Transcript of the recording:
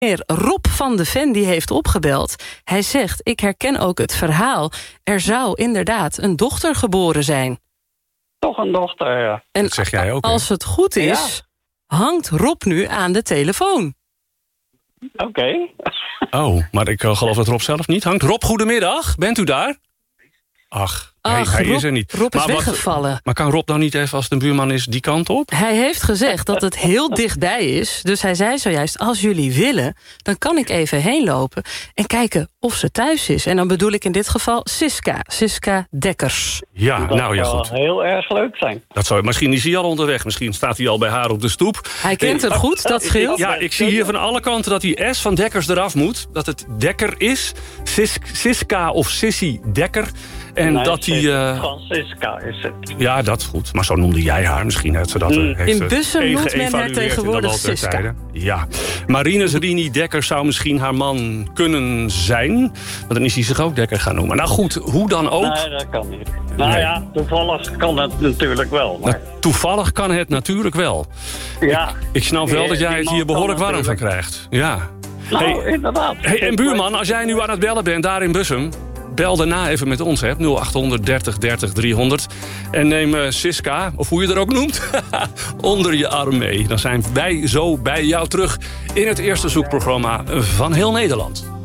Meneer Rob van de Ven die heeft opgebeld. Hij zegt, ik herken ook het verhaal. Er zou inderdaad een dochter geboren zijn. Toch een dochter, ja. En Dat zeg jij ook, hè? als het goed is, hangt Rob nu aan de telefoon. Oké. Oh, maar ik geloof dat Rob zelf niet hangt. Rob, goedemiddag. Bent u daar? Ach, hij Rob, is er niet. Rob is Maar weggevallen. Maar kan Rob dan niet even, als de buurman is, die kant op? Hij heeft gezegd dat het heel dichtbij is. Dus hij zei zojuist, als jullie willen, dan kan ik even heen lopen en kijken of ze thuis is. En dan bedoel ik in dit geval Siska Dekkers. Ja, nou ja, goed. Dat zou heel erg leuk zijn. Misschien is hij al onderweg. Misschien staat hij al bij haar op de stoep. Hij kent het goed, dat scheelt. Ja, ik zie hier van alle kanten dat die S van Dekkers eraf moet. Dat het Dekker is. Siska of Sissy Dekker. En Nee, dat die... Francisca is het. Ja, dat is goed. Maar zo noemde jij haar. Misschien heeft ze dat heeft In Bussum noemt men haar geëvalueerd tegenwoordig in de loop der Siska. tijden. Ja. Marinus Rini Dekker zou misschien haar man kunnen zijn. Maar dan is hij zich ook Dekker gaan noemen. Nou goed, hoe dan ook. Nee, dat kan niet. Nou ja, toevallig kan het natuurlijk wel. Maar... Toevallig kan het natuurlijk wel. Ja. Ik snap wel dat jij het hier behoorlijk warm van krijgt. Ja. Nou, inderdaad. En buurman, als jij nu aan het bellen bent daar in Bussum, bel daarna even met ons, hè, 0800 30 30 300. En neem Siska, of hoe je er ook noemt, onder je arm mee. Dan zijn wij zo bij jou terug in het eerste zoekprogramma van heel Nederland.